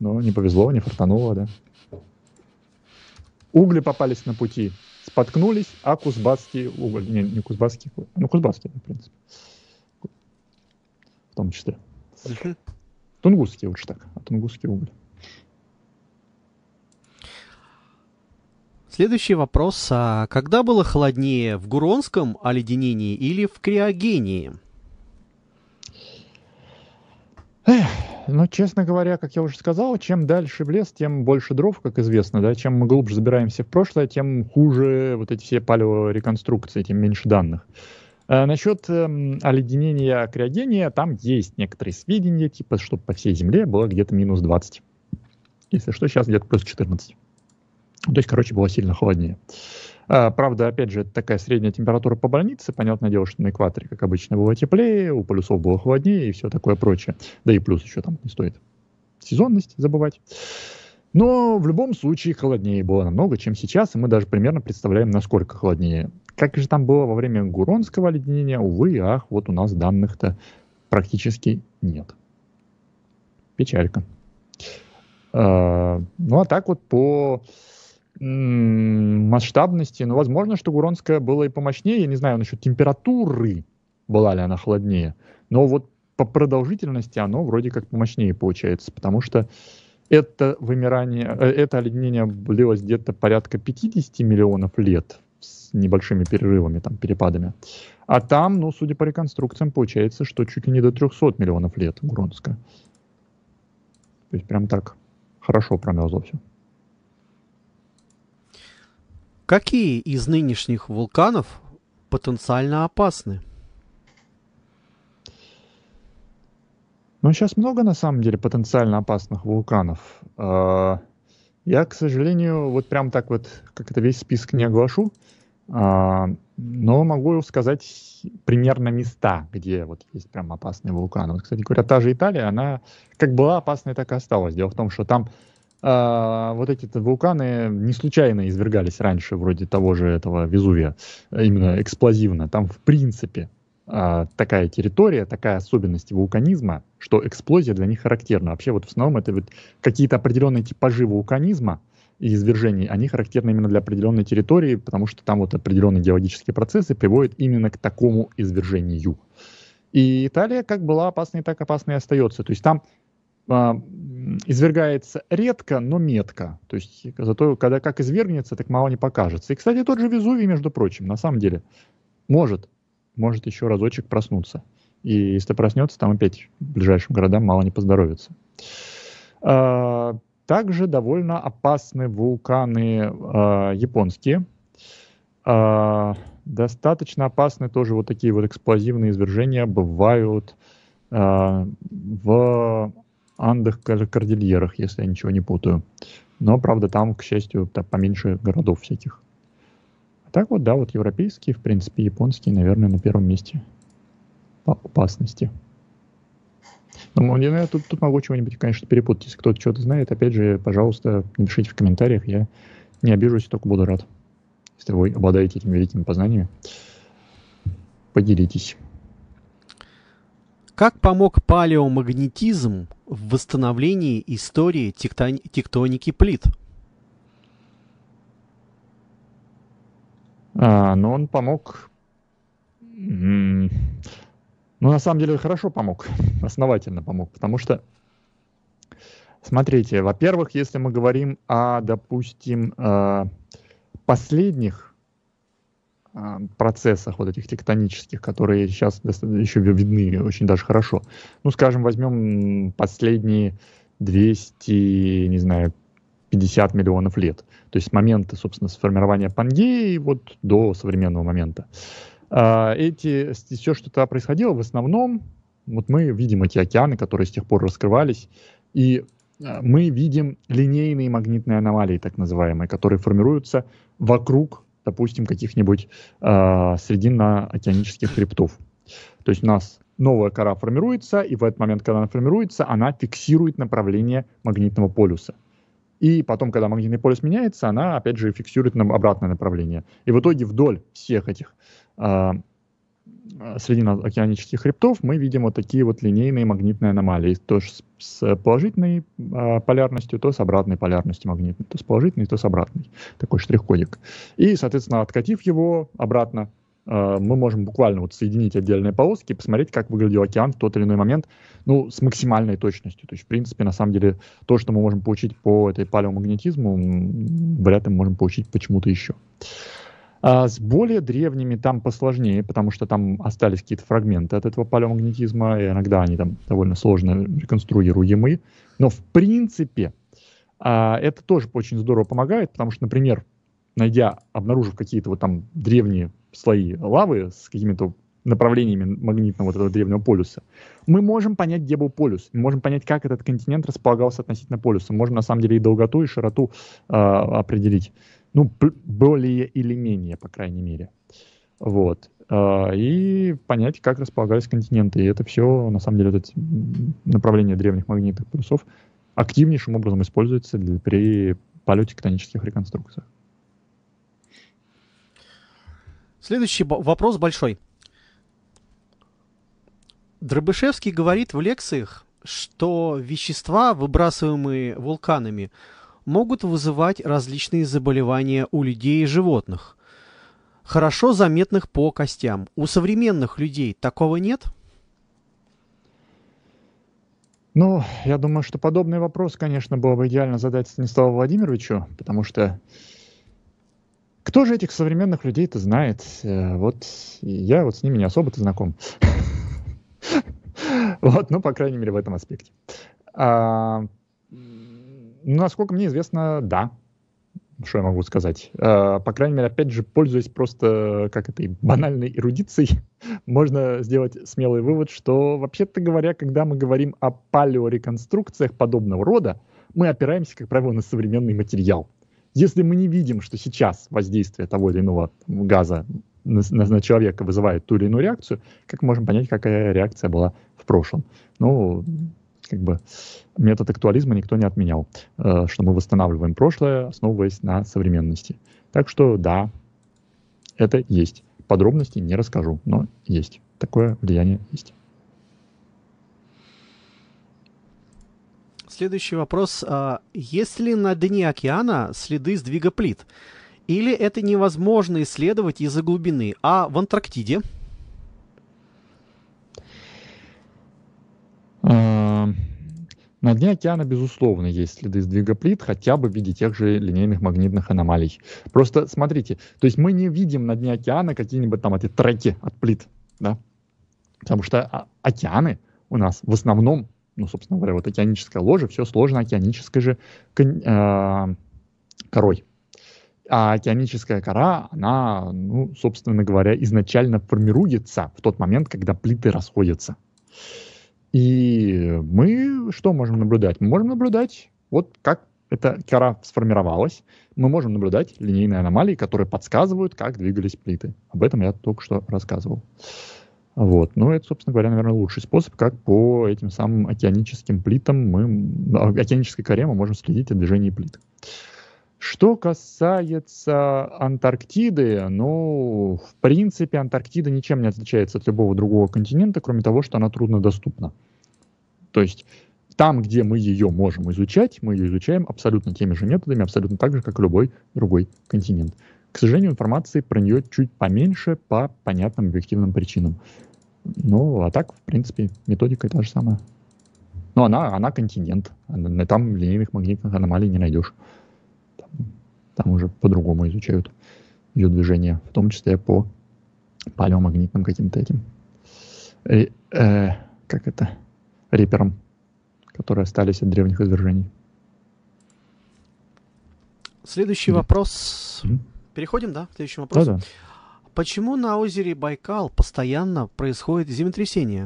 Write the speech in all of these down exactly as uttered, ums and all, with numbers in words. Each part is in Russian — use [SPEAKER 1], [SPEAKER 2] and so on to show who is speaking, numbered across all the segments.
[SPEAKER 1] но не повезло, не фартануло, да. Угли попались на пути, споткнулись, а кузбасский уголь, не, не кузбасский, ну кузбасский, в принципе, в том числе. Uh-huh. Тунгусский лучше так, а тунгусский уголь.
[SPEAKER 2] Следующий вопрос. А когда было холоднее, в Гуронском оледенении или в криогении?
[SPEAKER 1] Эх, ну, честно говоря, как я уже сказал, чем дальше в лес, тем больше дров, как известно, да, чем мы глубже забираемся в прошлое, тем хуже вот эти все палеореконструкции, тем меньше данных. А насчет э, оледенения, криогения, там есть некоторые сведения, типа, что по всей Земле было где-то минус двадцать. Если что, сейчас где-то плюс четырнадцать. То есть, короче, было сильно холоднее. А, правда, опять же, это такая средняя температура по больнице. Понятное дело, что на экваторе, как обычно, было теплее, у полюсов было холоднее и все такое прочее. Да и плюс еще там не стоит сезонность забывать. Но в любом случае холоднее было намного, чем сейчас, и мы даже примерно представляем, насколько холоднее. Как же там было во время Гуронского оледенения, увы, ах, вот у нас данных-то практически нет. Печалька. А, ну, а так вот по масштабности, ну, возможно, что Гуронская была и помощнее, я не знаю насчет температуры, была ли она холоднее, но вот по продолжительности оно вроде как помощнее получается, потому что это вымирание, это оледенение длилось где-то порядка пятьдесят миллионов лет с небольшими перерывами, там, перепадами, а там, ну, судя по реконструкциям, получается, что чуть ли не до трехсот миллионов лет Гуронская. То есть прям так хорошо промерзло все.
[SPEAKER 2] Какие из нынешних вулканов потенциально опасны?
[SPEAKER 1] Ну, сейчас много, на самом деле, потенциально опасных вулканов. Я, к сожалению, вот прям так вот, как это весь список не оглашу, но могу сказать примерно места, где вот есть прям опасные вулканы. Вот, кстати говоря, та же Италия, она как была опасной, так и осталась. Дело в том, что там Uh, вот эти вулканы не случайно извергались раньше, вроде того же этого Везувия, именно эксплозивно. Там, в принципе, uh, такая территория, такая особенность вулканизма, что эксплозия для них характерна. Вообще, вот в основном это вот какие-то определенные типажи вулканизма и извержений, они характерны именно для определенной территории, потому что там вот определенные геологические процессы приводят именно к такому извержению. И Италия как была опасной, так опасной и остается. То есть там извергается редко, но метко. То есть зато, когда как извергнется, так мало не покажется. И, кстати, тот же Везувий, между прочим, на самом деле, может, может еще разочек проснуться. И если проснется, там опять ближайшим городам мало не поздоровится. А, также довольно опасны вулканы а, японские. А, достаточно опасны тоже вот такие вот эксплозивные извержения бывают а, в Андах, Кордильерах, если я ничего не путаю. Но, правда, там, к счастью, там поменьше городов всяких. А так вот, да, вот европейские, в принципе, японские, наверное, на первом месте по опасности. Ну, я тут, тут могу чего-нибудь, конечно, перепутать. Если кто-то что-то знает, опять же, пожалуйста, напишите в комментариях. Я не обижусь, только буду рад. Если вы обладаете этими великими познаниями, поделитесь.
[SPEAKER 2] Как помог палеомагнетизм в восстановлении истории тектон... тектоники плит?
[SPEAKER 1] А, ну, он помог... Ну, на самом деле, хорошо помог. Основательно помог. Потому что, смотрите, во-первых, если мы говорим о, допустим, последних процессах вот этих тектонических, которые сейчас еще видны очень даже хорошо. Ну, скажем, возьмем последние двести, не знаю, пятьдесят миллионов лет. То есть с момента, собственно, сформирования Пангеи вот до современного момента. Эти, все, что там происходило, в основном, вот мы видим эти океаны, которые с тех пор раскрывались, и мы видим линейные магнитные аномалии, так называемые, которые формируются вокруг, допустим, каких-нибудь э, срединно-океанических хребтов. То есть у нас новая кора формируется, и в этот момент, когда она формируется, она фиксирует направление магнитного полюса. И потом, когда магнитный полюс меняется, она, опять же, фиксирует нам обратное направление. И в итоге вдоль всех этих э, среди океанических хребтов мы видим вот такие вот линейные магнитные аномалии. То с положительной э, полярностью, то с обратной полярностью магнитной. То с положительной, то с обратной. Такой штрих-кодик. И, соответственно, откатив его обратно, э, мы можем буквально вот соединить отдельные полоски и посмотреть, как выглядел океан в тот или иной момент, ну, с максимальной точностью. То есть, в принципе, на самом деле, то, что мы можем получить по этой палеомагнетизму, вряд ли мы можем получить почему-то еще. А с более древними там посложнее, потому что там остались какие-то фрагменты от этого палеомагнетизма, и иногда они там довольно сложно реконструируемы. Но в принципе это тоже очень здорово помогает, потому что, например, найдя, обнаружив какие-то вот там древние слои лавы с какими-то направлениями магнитного вот этого древнего полюса, мы можем понять, где был полюс, мы можем понять, как этот континент располагался относительно полюса, мы можем на самом деле и долготу, и широту э, определить. Ну, более или менее, по крайней мере. Вот. И понять, как располагались континенты. И это все, на самом деле, это направление древних магнитных полюсов активнейшим образом используется для, при палеотектонических реконструкциях.
[SPEAKER 2] Следующий вопрос большой. Дробышевский говорит в лекциях, что вещества, выбрасываемые вулканами, могут вызывать различные заболевания у людей и животных, хорошо заметных по костям. У современных людей такого нет?
[SPEAKER 1] Ну, я думаю, что подобный вопрос, конечно, было бы идеально задать Станиславу Владимировичу, потому что кто же этих современных людей-то знает? Вот я вот с ними не особо-то знаком. Вот, ну, по крайней мере, в этом аспекте. Ну, насколько мне известно, да. Что я могу сказать? По крайней мере, опять же, пользуясь просто как этой банальной эрудицией, можно сделать смелый вывод, что, вообще-то говоря, когда мы говорим о палеореконструкциях подобного рода, мы опираемся, как правило, на современный материал. Если мы не видим, что сейчас воздействие того или иного газа на, на, на человека вызывает ту или иную реакцию, как мы можем понять, какая реакция была в прошлом? Ну, как бы метод актуализма никто не отменял, что мы восстанавливаем прошлое, основываясь на современности. Так что да, это есть. Подробностей не расскажу, но есть. Такое влияние есть.
[SPEAKER 2] Следующий вопрос. Есть ли на дне океана следы сдвига плит? Или это невозможно исследовать из-за глубины? А в Антарктиде?
[SPEAKER 1] На дне океана, безусловно, есть следы сдвига плит, хотя бы в виде тех же линейных магнитных аномалий. Просто смотрите, то есть мы не видим на дне океана какие-нибудь там эти треки от плит, да? Потому что океаны у нас в основном, ну, собственно говоря, вот океаническое ложе, все сложно океанической же э, корой. А океаническая кора, она, ну, собственно говоря, изначально формируется в тот момент, когда плиты расходятся. И мы что можем наблюдать? Мы можем наблюдать, вот как эта кора сформировалась, мы можем наблюдать линейные аномалии, которые подсказывают, как двигались плиты. Об этом я только что рассказывал. Вот. Ну, это, собственно говоря, наверное, лучший способ, как по этим самым океаническим плитам, мы, океанической коре мы можем следить о движении плит. Что касается Антарктиды, ну, в принципе, Антарктида ничем не отличается от любого другого континента, кроме того, что она труднодоступна. То есть там, где мы ее можем изучать, мы ее изучаем абсолютно теми же методами, абсолютно так же, как и любой другой континент. К сожалению, информации про нее чуть поменьше по понятным объективным причинам. Ну, а так, в принципе, методика та же самая. Но она, она континент. Там линейных магнитных аномалий не найдешь. Там уже по-другому изучают ее движение, в том числе по палеомагнитным каким-то этим, э, э, как это, реперам, которые остались от древних извержений.
[SPEAKER 2] Следующий mm-hmm. вопрос. Mm-hmm. Переходим, да, к следующему вопросу. Да-да. Почему на озере Байкал постоянно происходит землетрясение?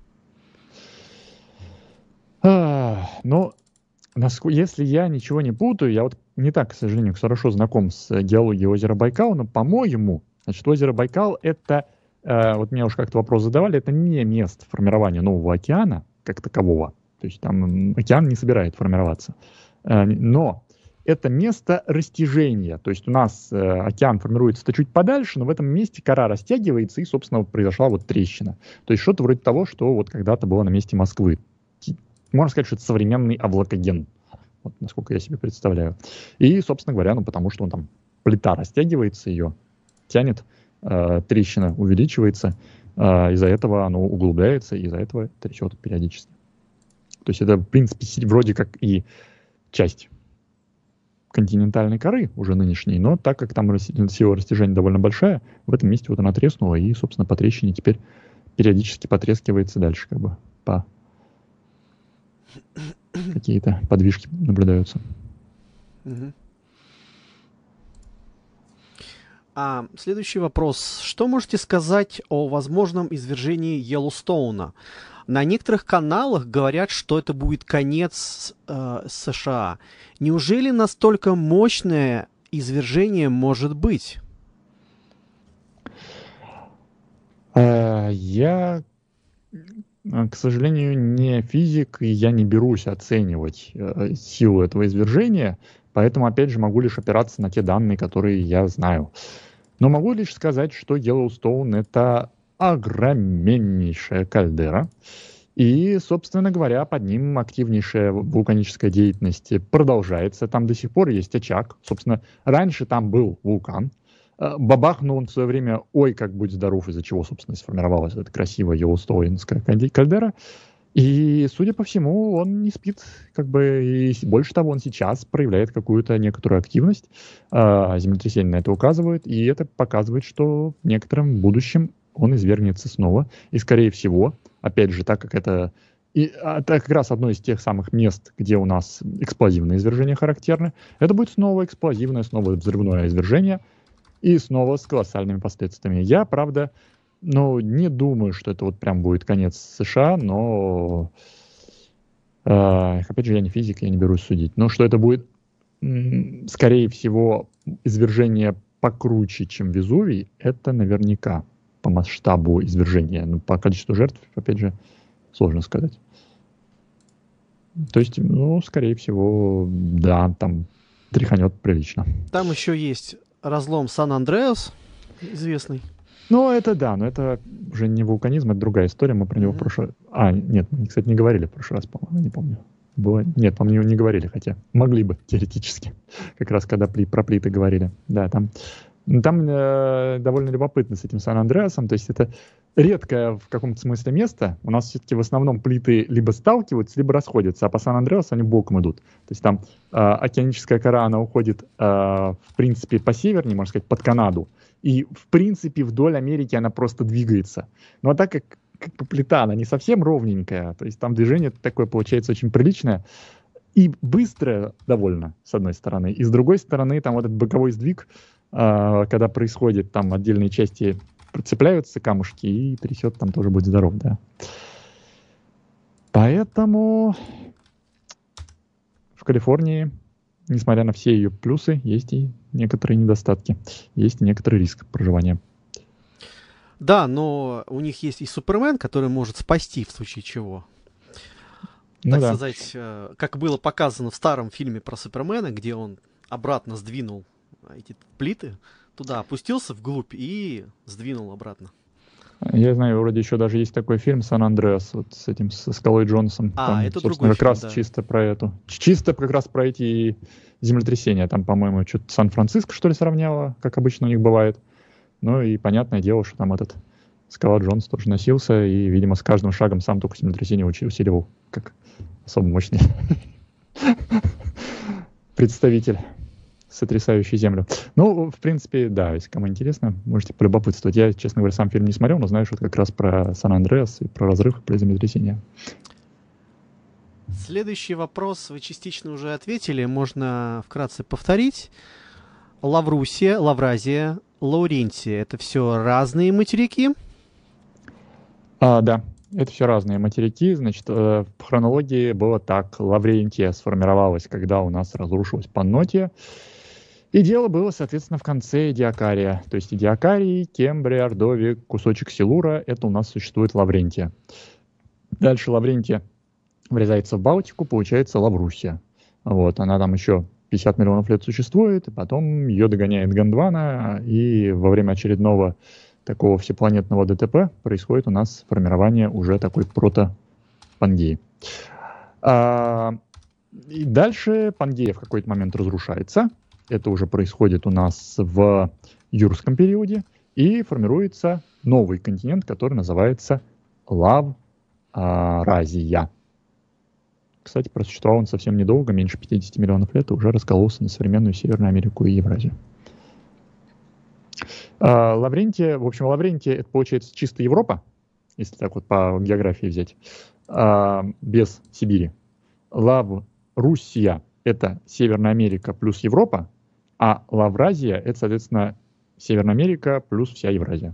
[SPEAKER 1] А, ну, если я ничего не путаю, я вот не так, к сожалению, хорошо знаком с геологией озера Байкал, но, по-моему, значит, озеро Байкал — это, э, вот мне уж как-то вопрос задавали, это не место формирования нового океана как такового. То есть там океан не собирает формироваться. Э, но это место растяжения. То есть у нас э, океан формируется-то чуть подальше, но в этом месте кора растягивается, и, собственно, вот произошла вот трещина. То есть что-то вроде того, что вот когда-то было на месте Москвы. Можно сказать, что это современный облакоген. Вот насколько я себе представляю. И, собственно говоря, ну потому что он там, плита растягивается, ее тянет, э, трещина увеличивается, э, из-за этого оно углубляется, и из-за этого трясет периодически. То есть это, в принципе, вроде как и часть континентальной коры, уже нынешней, но так как там сила растяжения довольно большая, в этом месте вот она треснула, и, собственно, по трещине теперь периодически потрескивается дальше, как бы, по... какие-то подвижки наблюдаются.
[SPEAKER 2] Угу. А, следующий вопрос. Что можете сказать о возможном извержении Йеллоустоуна? На некоторых каналах говорят, что это будет конец э, США. Неужели настолько мощное извержение может быть?
[SPEAKER 1] А, я, к сожалению, не физик, и я не берусь оценивать э, силу этого извержения, поэтому, опять же, могу лишь опираться на те данные, которые я знаю. Но могу лишь сказать, что Йеллоустоун — это огромнейшая кальдера, и, собственно говоря, под ним активнейшая вулканическая деятельность продолжается. Там до сих пор есть очаг. Собственно, раньше там был вулкан. Бабахнул он в свое время, ой, как будь здоров, из-за чего, собственно, сформировалась эта красивая Йеллоустоунская кальдера. И, судя по всему, он не спит, как бы, и больше того, он сейчас проявляет какую-то некоторую активность. Землетрясение на это указывает, и это показывает, что в некотором будущем он извергнется снова. И, скорее всего, опять же, так как это, и, это как раз одно из тех самых мест, где у нас эксплозивные извержения характерны, это будет снова эксплозивное, снова взрывное извержение, и снова с колоссальными последствиями. Я, правда, ну, не думаю, что это вот прям будет конец США, но, э, опять же, я не физик, я не берусь судить. Но что это будет, м- скорее всего, извержение покруче, чем Везувий, это наверняка по масштабу извержения. Но по количеству жертв, опять же, сложно сказать. То есть, ну, скорее всего, да, там тряханет прилично.
[SPEAKER 2] Там еще есть разлом Сан-Андреас, известный.
[SPEAKER 1] Ну, это да, но это уже не вулканизм, это другая история, мы про него mm-hmm. в прошлый... А, нет, мы, кстати, не говорили в прошлый раз, по-моему, не помню. Было... Нет, по-моему, не говорили, хотя могли бы, теоретически, как раз когда пли... про плиты говорили. Да, там, там э, довольно любопытно с этим Сан-Андреасом, то есть это редкое в каком-то смысле место. У нас все-таки в основном плиты либо сталкиваются, либо расходятся, а по Сан-Андреасу они боком идут. То есть там э, океаническая кора, она уходит, э, в принципе, по севернее, можно сказать, под Канаду. И, в принципе, вдоль Америки она просто двигается. Но так как, как бы плита, она не совсем ровненькая, то есть там движение такое получается очень приличное и быстрое довольно, с одной стороны. И с другой стороны, там вот этот боковой сдвиг, э, когда происходит, там отдельные части прицепляются, камушки, и трясет, там тоже будет здоров, да. Поэтому в Калифорнии, несмотря на все ее плюсы, есть и некоторые недостатки. Есть и некоторый риск проживания.
[SPEAKER 2] Да, но у них есть и Супермен, который может спасти в случае чего.
[SPEAKER 1] Ну,
[SPEAKER 2] так
[SPEAKER 1] да.
[SPEAKER 2] сказать, как было показано в старом фильме про Супермена, где он обратно сдвинул эти плиты, туда опустился вглубь и сдвинул обратно.
[SPEAKER 1] Я знаю, вроде еще даже есть такой фильм «Сан-Андреас» вот с этим, со Скалой Джонсом.
[SPEAKER 2] А,
[SPEAKER 1] там,
[SPEAKER 2] это
[SPEAKER 1] собственно,
[SPEAKER 2] другой
[SPEAKER 1] как
[SPEAKER 2] фильм,
[SPEAKER 1] раз
[SPEAKER 2] да.
[SPEAKER 1] чисто про эту. Чисто как раз про эти землетрясения. Там, по-моему, что-то Сан-Франциско, что ли, сравняло, как обычно у них бывает. Ну и понятное дело, что там этот Скала Джонс тоже носился, и, видимо, с каждым шагом сам только землетрясение усиливал, как особо мощный представитель, сотрясающий землю. Ну, в принципе, да, если кому интересно, можете полюбопытствовать. Я, честно говоря, сам фильм не смотрел, но знаю, что это как раз про Сан-Андреас и про разрыв, и про землетрясение.
[SPEAKER 2] Следующий вопрос вы частично уже ответили, можно вкратце повторить. Лаврусия, Лавразия, Лаурентия — это все разные материки?
[SPEAKER 1] А, да, это все разные материки. Значит, э, в хронологии было так. Лаврентия сформировалась, когда у нас разрушилась Паннотия. И дело было, соответственно, в конце Эдиакария. То есть Эдиакарий, Кембрия, Ордовик, кусочек Силура — это у нас существует Лаврентия. Дальше Лаврентия врезается в Балтику, получается Лаврусия. Вот, она там еще пятьдесят миллионов лет существует, и потом ее догоняет Гондвана, и во время очередного такого всепланетного ДТП происходит у нас формирование уже такой прото-Пангеи. А, и дальше Пангея в какой-то момент разрушается. Это уже происходит у нас в юрском периоде, и формируется новый континент, который называется Лавразия. Кстати, просуществовал он совсем недолго, меньше пятьдесят миллионов лет, и уже раскололся на современную Северную Америку и Евразию. А, Лаврентия, в общем, Лаврентия, это получается чисто Европа, если так вот по географии взять, а, без Сибири. Лавруссия — это Северная Америка плюс Европа, а Лавразия — это, соответственно, Северная Америка плюс вся Евразия.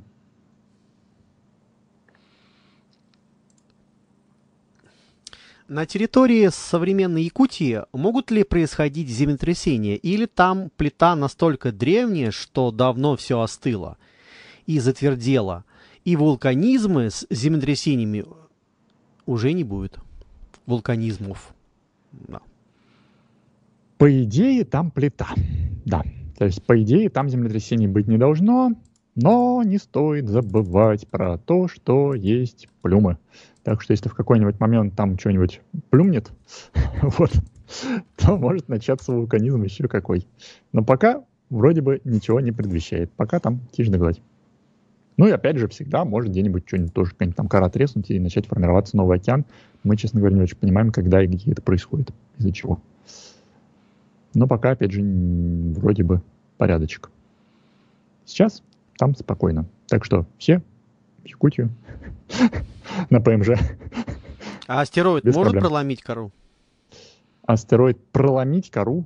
[SPEAKER 2] На территории современной Якутии могут ли происходить землетрясения, или там плита настолько древняя, что давно все остыло и затвердело, и вулканизмы с землетрясениями уже не будет? Вулканизмов. Да.
[SPEAKER 1] По идее, там плита. Да. То есть, по идее, там землетрясений быть не должно, но не стоит забывать про то, что есть плюмы. Так что, если в какой-нибудь момент там что-нибудь плюмнет, вот, то может начаться вулканизм еще какой. Но пока вроде бы ничего не предвещает. Пока там тишь да гладь. Ну и опять же, всегда может где-нибудь что-нибудь тоже, какая-нибудь там кора треснуть и начать формироваться новый океан. Мы, честно говоря, не очень понимаем, когда и где это происходит, из-за чего. Но пока, опять же, вроде бы порядочек. Сейчас там спокойно. Так что все в Якутию на ПМЖ.
[SPEAKER 2] А астероид
[SPEAKER 1] Без
[SPEAKER 2] может
[SPEAKER 1] проблем.
[SPEAKER 2] проломить кору?
[SPEAKER 1] Астероид проломить кору?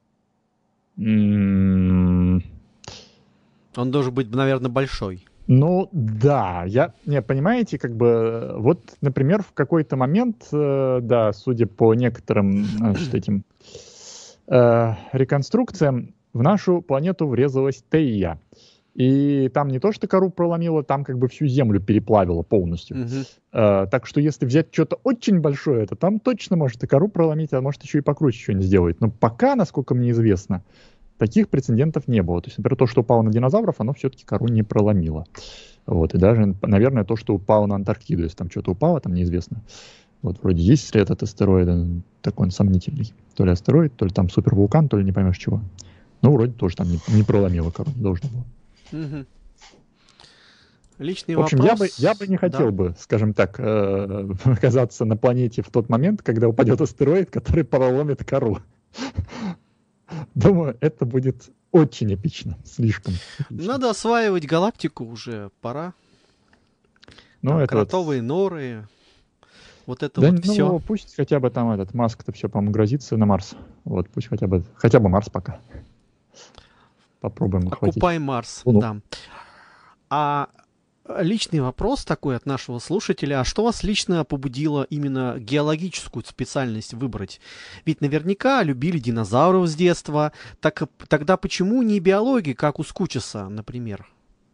[SPEAKER 1] М-м-
[SPEAKER 2] Он должен быть, наверное, большой.
[SPEAKER 1] Ну, да, я, не, понимаете, как бы, вот, например, в какой-то момент, э, да, судя по некоторым, значит, этим э, реконструкциям, в нашу планету врезалась Тея. И там не то, что кору проломило, там как бы всю Землю переплавило полностью.
[SPEAKER 2] Мгм.
[SPEAKER 1] Э, так что если взять что-то очень большое, то там точно может и кору проломить, а может еще и покруче что-нибудь сделать. Но пока, насколько мне известно, таких прецедентов не было. То есть, например, то, что упало на динозавров, оно все-таки кору не проломило. Вот. И даже, наверное, то, что упало на Антарктиду, если там что-то упало, там неизвестно. Вот вроде есть след от астероида, такой он сомнительный. То ли астероид, то ли там супервулкан, то ли не поймешь чего. Ну, вроде тоже там не, не проломило кору, не должно было.
[SPEAKER 2] Мгм. Личный
[SPEAKER 1] В общем,
[SPEAKER 2] вопрос.
[SPEAKER 1] я бы, я бы не хотел
[SPEAKER 2] Да.
[SPEAKER 1] бы, скажем так, э, оказаться на планете в тот момент, когда упадет астероид, который проломит кору. Думаю, это будет очень эпично, слишком эпично.
[SPEAKER 2] Надо осваивать галактику уже, пора.
[SPEAKER 1] Ну,
[SPEAKER 2] Там
[SPEAKER 1] это вот-
[SPEAKER 2] кротовые норы, вот это
[SPEAKER 1] Да,
[SPEAKER 2] вот
[SPEAKER 1] ну,
[SPEAKER 2] все.
[SPEAKER 1] пусть хотя бы там этот Маск-то все, по-моему, грозится на Марс. Вот, пусть хотя бы, хотя бы Марс пока. Попробуем охватить.
[SPEAKER 2] Окупай Марс,
[SPEAKER 1] Луну.
[SPEAKER 2] да. А личный вопрос такой от нашего слушателя. А что вас лично побудило именно геологическую специальность выбрать? Ведь наверняка любили динозавров с детства. Так, тогда почему не биология, как у Скучеса, например?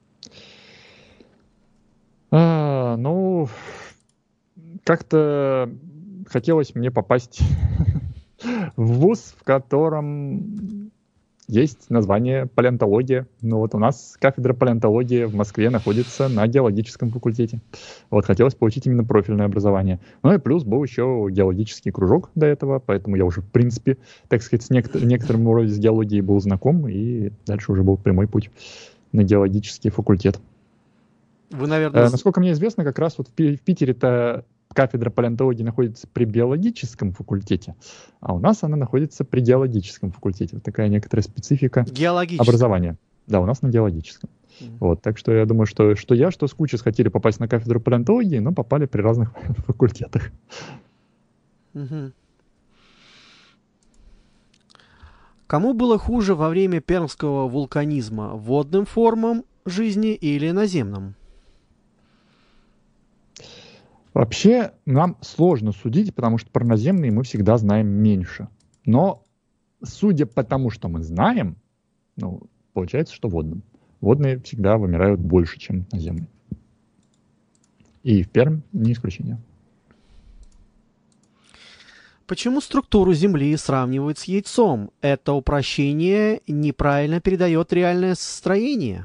[SPEAKER 1] А, ну, как-то хотелось мне попасть в вуз, в котором есть название палеонтология. Ну вот у нас кафедра палеонтологии в Москве находится на геологическом факультете. Вот хотелось получить именно профильное образование. Ну и плюс был еще геологический кружок до этого, поэтому я уже, в принципе, так сказать, с некотор- некоторым уровнем с геологией был знаком, и дальше уже был прямой путь на геологический факультет.
[SPEAKER 2] Вы, наверное,
[SPEAKER 1] Э, насколько мне известно, как раз вот в, Пи- в Питере-то кафедра палеонтологии находится при биологическом факультете, а у нас она находится при геологическом факультете. Вот такая некоторая специфика
[SPEAKER 2] геологическая.
[SPEAKER 1] образования. Да, у нас на геологическом.
[SPEAKER 2] Мгм.
[SPEAKER 1] Вот, так что я думаю, что, что я, что Скучес хотели попасть на кафедру палеонтологии, но попали при разных факультетах.
[SPEAKER 2] Мгм. Кому было хуже во время пермского вулканизма? Водным формам жизни или наземным?
[SPEAKER 1] Вообще, нам сложно судить, потому что про наземные мы всегда знаем меньше. Но, судя по тому, что мы знаем, ну, получается, что водным. Водные всегда вымирают больше, чем наземные. И в Пермь не исключение.
[SPEAKER 2] Почему структуру Земли сравнивают с яйцом? Это упрощение неправильно передает реальное строение.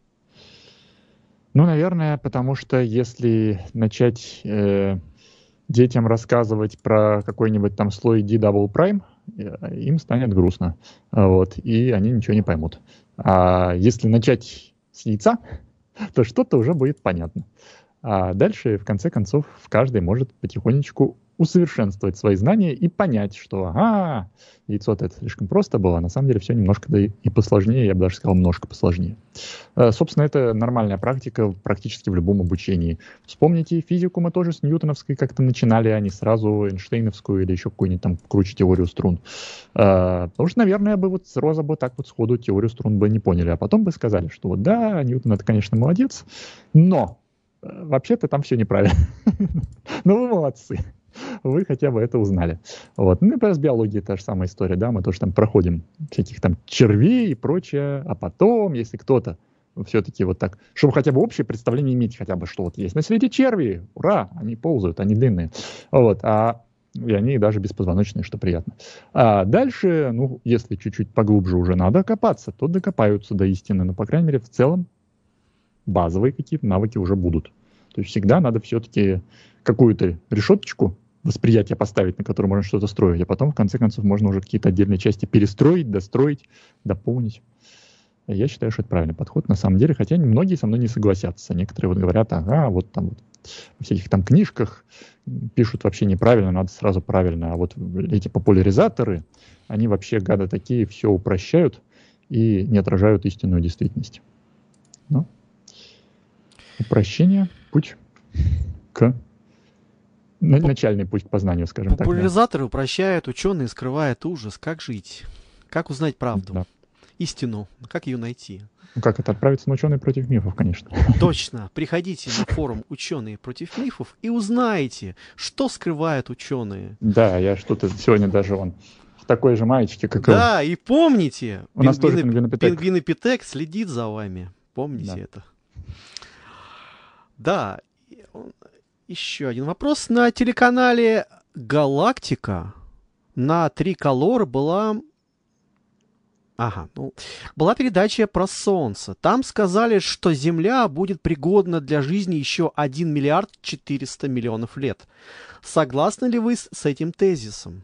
[SPEAKER 1] Ну, наверное, потому что если начать э, детям рассказывать про какой-нибудь там слой D double prime, э, им станет грустно, вот, и они ничего не поймут. А если начать с яйца, то что-то уже будет понятно. А дальше, в конце концов, каждый может потихонечку усовершенствовать свои знания и понять, что ага, яйцо-то это слишком просто было, а на самом деле все немножко да и посложнее, я бы даже сказал, немножко посложнее. Собственно, это нормальная практика практически в любом обучении. Вспомните, физику мы тоже с ньютоновской как-то начинали, а не сразу Эйнштейновскую или еще какую-нибудь там круче теорию струн. Потому что, наверное, бы вот сразу бы так вот сходу теорию струн бы не поняли, а потом бы сказали, что вот да, Ньютон это, конечно, молодец, но вообще-то там все неправильно. Но вы молодцы. Вы хотя бы это узнали. Вот. Ну, и с биологией та же самая история, да, мы тоже там проходим всяких там червей и прочее, а потом, если кто-то все-таки вот так, чтобы хотя бы общее представление иметь, хотя бы, что вот есть на свете черви, ура, они ползают, они длинные, вот, а и они даже беспозвоночные, что приятно. А дальше, ну, если чуть-чуть поглубже уже надо копаться, то докопаются до истины, но, по крайней мере, в целом базовые какие-то навыки уже будут. То есть всегда надо все-таки какую-то решеточку восприятия поставить, на которой можно что-то строить, а потом, в конце концов, можно уже какие-то отдельные части перестроить, достроить, дополнить. Я считаю, что это правильный подход на самом деле, хотя многие со мной не согласятся. Некоторые вот говорят, ага, вот там вот во всяких там книжках пишут вообще неправильно, надо сразу правильно. А вот эти популяризаторы, они вообще, гады такие, все упрощают и не отражают истинную действительность. Но упрощение – путь к начальный путь к познанию, скажем так.
[SPEAKER 2] Популяризаторы да. упрощают, ученые скрывают ужас. Как жить? Как узнать правду?
[SPEAKER 1] Да.
[SPEAKER 2] Истину? Как ее найти?
[SPEAKER 1] Ну как это? Отправиться на ученые против мифов, конечно.
[SPEAKER 2] Точно. Приходите на форум «Ученые против мифов» и узнайте, что скрывают ученые.
[SPEAKER 1] Да, я что-то сегодня даже вон в такой же маечке, как
[SPEAKER 2] Да, и помните,
[SPEAKER 1] у нас тоже пингвинопитек.
[SPEAKER 2] Пингвинопитек следит за вами. Помните
[SPEAKER 1] Да.
[SPEAKER 2] это. Да. Еще один вопрос. На телеканале «Галактика» на Триколор была... Ага, ну, была передача про Солнце. Там сказали, что Земля будет пригодна для жизни еще один миллиард четыреста миллионов лет. Согласны ли вы с, с этим тезисом?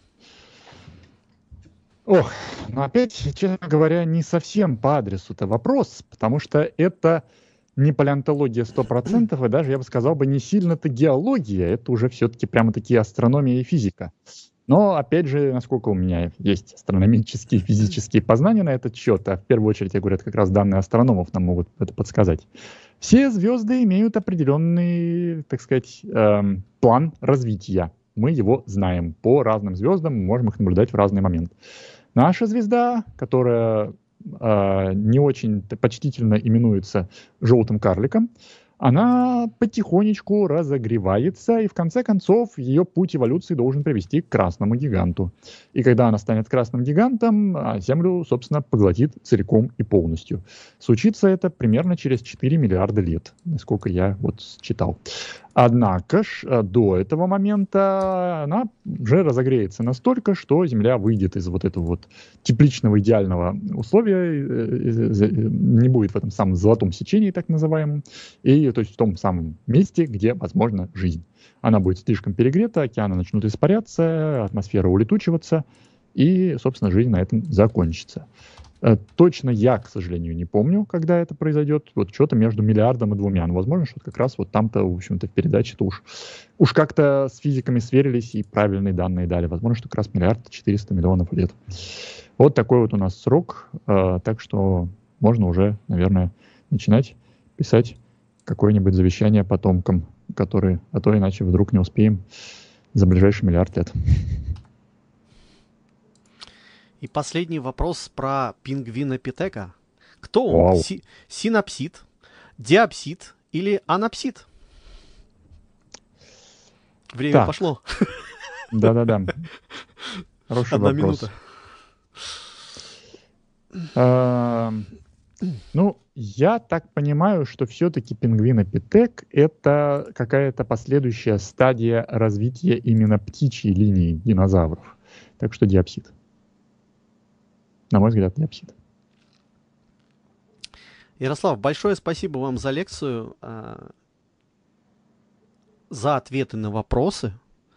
[SPEAKER 1] Ох, ну опять, честно говоря, не совсем по адресу-то вопрос, потому что это не палеонтология сто процентов, и даже, я бы сказал, бы не сильно-то геология, это уже все-таки прямо такие астрономия и физика. Но, опять же, насколько у меня есть астрономические и физические познания на этот счет, а в первую очередь, я говорю, это как раз данные астрономов нам могут это подсказать. Все звезды имеют определенный, так сказать, эм, план развития. Мы его знаем. По разным звездам мы можем их наблюдать в разный момент. Наша звезда, которая э, не очень почтительно именуется желтым карликом, она потихонечку разогревается, и в конце концов ее путь эволюции должен привести к красному гиганту. И когда она станет красным гигантом, Землю, собственно, поглотит целиком и полностью. Случится это примерно через четыре миллиарда лет, насколько я вот читал. Однако ж до этого момента она уже разогреется настолько, что Земля выйдет из вот этого вот тепличного идеального условия, не будет в этом самом золотом сечении, так называемом, и то есть в том самом месте, где возможна жизнь. Она будет слишком перегрета, океаны начнут испаряться, атмосфера улетучиваться, и, собственно, жизнь на этом закончится. Точно я, к сожалению, не помню, когда это произойдет. Вот что-то между миллиардом и двумя. Ну, возможно, что как раз вот там-то, в общем-то, в передаче-то уж, уж как-то с физиками сверились и правильные данные дали. Возможно, что как раз миллиард четыреста миллионов лет. Вот такой вот у нас срок. Э, так что можно уже, наверное, начинать писать какое-нибудь завещание потомкам, которые, а то иначе вдруг не успеем за ближайший миллиард лет.
[SPEAKER 2] И последний вопрос про пингвинопитека. Кто он? Си- синапсид, диапсид или анапсид? Время так. Пошло.
[SPEAKER 1] Да-да-да. Хороший
[SPEAKER 2] Одна
[SPEAKER 1] вопрос.
[SPEAKER 2] минута.
[SPEAKER 1] А, Ну, я так понимаю, что все-таки пингвинопитек — это какая-то последующая стадия развития именно птичьей линии динозавров. Так что диапсид. На мой взгляд, диапсид.
[SPEAKER 2] Ярослав, большое спасибо вам за лекцию, э, за ответы на вопросы.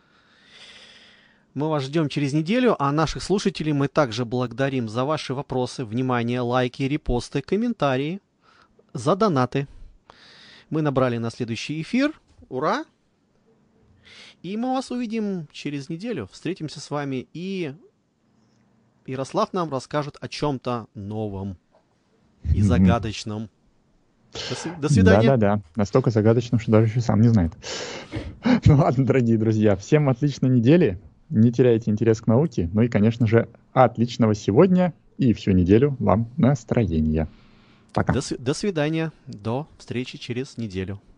[SPEAKER 2] Мы вас ждем через неделю, а наших слушателей мы также благодарим за ваши вопросы, внимание, лайки, репосты, комментарии, за донаты. Мы набрали на следующий эфир. Ура! И мы вас увидим через неделю. Встретимся с вами, и Ярослав нам расскажет о чем-то новом и загадочном. До, св- до свидания.
[SPEAKER 1] Да-да-да. Настолько загадочно, что даже еще сам не знает. Ну ладно, дорогие друзья. Всем отличной недели. Не теряйте интерес к науке. Ну и, конечно же, отличного сегодня и всю неделю вам настроения. Пока.
[SPEAKER 2] До, св- до свидания. До встречи через неделю.